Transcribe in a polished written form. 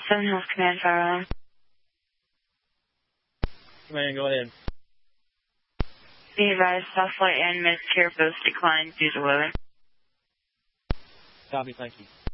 Seven Hills Command, fire alarm. Command, go ahead. Be advised, South Flight and Medicare both declined due to weather. Copy, thank you.